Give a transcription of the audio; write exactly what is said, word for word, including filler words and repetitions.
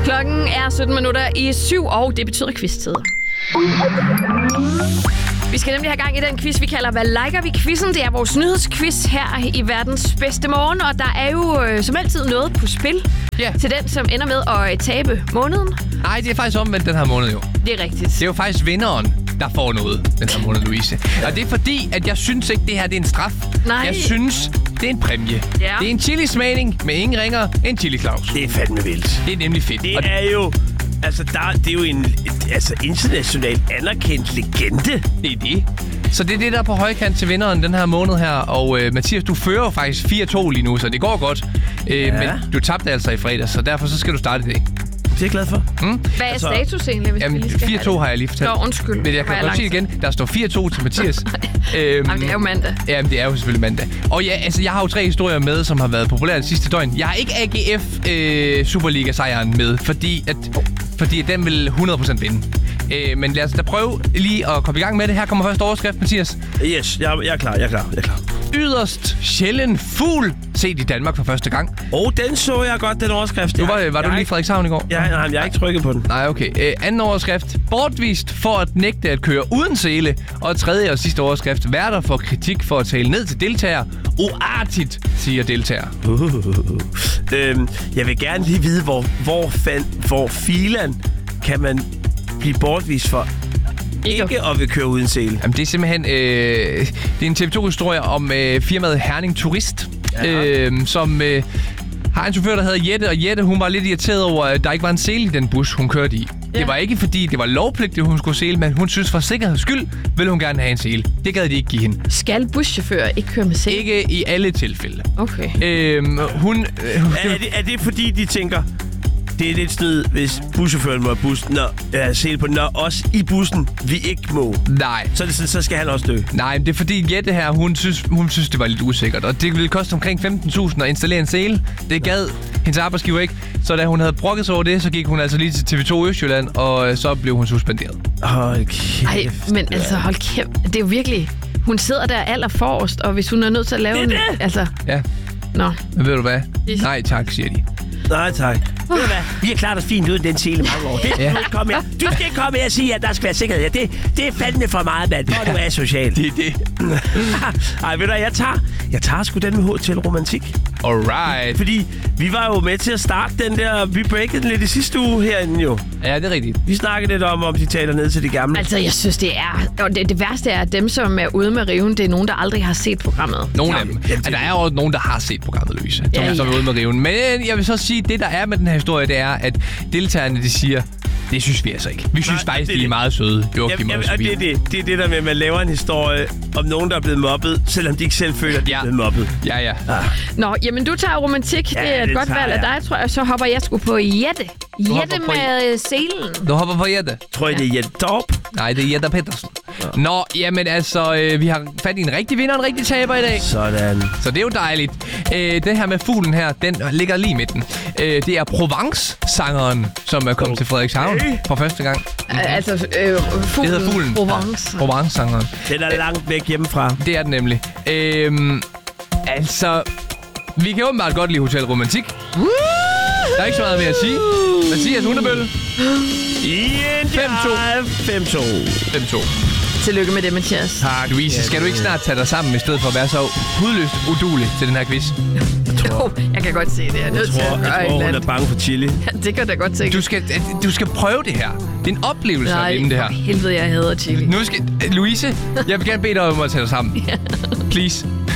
Klokken er sytten minutter i syv, og det betyder quiz-tid. Vi skal nemlig have gang i den quiz, vi kalder Hvad liker vi quizzen? Det er vores nyhedsquiz her i verdens bedste morgen, og der er jo øh, som altid noget på spil ja. til den, som ender med at tabe måneden. Nej, det er faktisk omvendt den her måned jo. Det er rigtigt. Det er jo faktisk vinderen, der får noget den her måned, Louise. Og det er fordi, at jeg synes ikke, det her det er en straf. Nej. Jeg synes, det er en præmie. Ja. Det er en chili-smagning med ingen ringer, en chili Claus. Det er fandme vildt. Det er nemlig fedt. Det og er jo... Altså, der, det er jo en et, altså, internationalt anerkendt legende. det er det. Så det er det, der er på højkant til vinderen den her måned her. Og øh, Mathias, du fører jo faktisk fire to lige nu, så det går godt. Øh, Ja. Men du tabte altså i fredags, så derfor så skal du starte i dag. Det er jeg glad for. Mm? Hvad er Altså, status egentlig, hvis vi Jamen, lige skal fire to har jeg lige fortalt. Nå, undskyld. Men jeg Var kan godt sige det langsom? igen. Der står fire to til Mathias. øhm, Jamen, det er jo mandag. Jamen, det er jo selvfølgelig mandag. Og ja, altså, jeg har jo tre historier med, som har været populære det sidste døgn. Jeg har ikke A G F øh, Superliga-sejren med, fordi at, fordi at den vil hundrede procent vinde. Øh, men lad os da prøve lige at komme i gang med det. Her kommer første overskrift, Mathias. Yes, jeg, jeg er klar, jeg er klar, jeg er klar. Yderst sjælden fugl set i Danmark for første gang. Og den så jeg godt, den overskrift. Du var, Jeg- var du jeg lige i Frederikshavn i går? Ja, nej, jeg har ikke trykket på den. Nej, okay. Øh, anden overskrift. Bortvist for at nægte at køre uden sele. Og tredje og sidste overskrift. Værter for kritik for at tale ned til deltagere. Uartigt, siger deltager. Uh. Øhm, jeg vil gerne lige vide, hvor, hvor, fan, hvor filan kan man blive bortvist for Ikke ikke at vil køre uden sele. Jamen, det er simpelthen øh, det er en T V to-historie om øh, firmaet Herning Turist, øh, som øh, har en chauffør, der hedder Jette. Og Jette, hun var lidt irriteret over, at der ikke var en sele i den bus, hun kørte i. Ja. Det var ikke, fordi det var lovpligtigt, hun skulle sele, men hun synes for sikkerheds skyld, ville hun gerne have en sele. Det gad de ikke give hende. Skal buschauffører ikke køre med sele? Ikke i alle tilfælde. Okay. Øh, hun... Øh, hun Er, er, det, er det fordi, de tænker, det er lidt snyd, hvis buschaufføren må have bussen, når, ja, sele på, når os i bussen, vi ikke må. nej. Så, er det sådan, så skal han også dø. Nej, men det er fordi Jette her, hun synes, hun synes, det var lidt usikkert. Og det ville koste omkring femten tusind at installere en sele. Det gad hendes arbejdsgiver ikke. Så da hun havde brokket sig over det, så gik hun altså lige til T V to Østjylland, og så blev hun suspenderet. Hold kæft. Ej, men altså, hold kæft. Det er jo virkelig... Hun sidder der aller forrest, og hvis hun er nødt til at lave Det er en... det. Altså, Ja, nå. men ved du hvad? Det- Nej tak, siger de. Nej, tak. Ved du hvad? Vi har klaret os fint uden den sele mange år. Det, Ja. ja. kom her. Du skal ikke komme her og sige, at der skal være sikkerhed. Ja, det, det er fandme for meget, mand. Hvor du er social. Det er det. Ej, ved du hvad, jeg tager, jeg tager sgu den med Hotel Romantik. Alright. Fordi vi var jo med til at starte den der... Vi breakede den lidt i sidste uge herinde jo. Ja, det er rigtigt. Vi snakkede lidt om, om de taler ned til de gamle. Altså, jeg synes, det er... Og det, det værste er, at dem, som er ude med riven, det er nogen, der aldrig har set programmet. Nogle af dem. Jamen, det- Ja, der er jo nogen, der har set programmet, Louise. Som, Ja, ja, som ja. er ude med riven. Men jeg vil så sige, det der er med den her historie, det er, at deltagerne, de siger, det synes vi altså ikke. Vi synes Nej, faktisk, det er de er det. meget søde. Joachim Jamen, og jamen, og det er Sofie. det. Det er det der med, at man laver en historie om nogen, der er blevet mobbet, selvom de ikke selv føler, at de Ja. er blevet mobbet. Ja, ja. Nå, jamen, du tager romantik. Ja, det er et det godt tager valg af jeg. dig, tror jeg. Så hopper jeg sgu på Jette. Jette hopper på med selen. Du hopper på Jette. Tror I, det er Jette Torp? Nej, det er Jette Petersen. Nå, jamen altså, øh, vi har fat i en rigtig vinder og en rigtig taber i dag. Sådan. Så det er jo dejligt. Øh, den her med fuglen her, den ligger lige i midten. Øh, det er Provence-sangeren, som er kommet okay. til Frederikshavn Okay. for første gang. Altså, øh, fuglen. Det hedder fuglen. Provence. Ja, Provence-sangeren. Den er langt væk hjemmefra. Det er den nemlig. Øhm, altså, vi kan åbenbart godt lide Hotel Romantik. Der er ikke så meget mere at sige. Mathias Hundebølle. fem to. fem to. fem to. Tillykke med det, Mathias. Tak. Louise, skal du ikke snart tage dig sammen i stedet for at være så hudløst uduelig til den her quiz? Jo, jeg kan godt se det. Jeg er nødt til Jeg tror, at gøre jeg et tror eller hun er andet. bange for chili. Ja, det kan da godt tænke. Du skal, du skal prøve det her. Det er en oplevelse at Nej, vinde det her. for helvede, jeg hader chili. Nu skal... Louise, jeg vil gerne bede dig om at tage dig sammen. Please.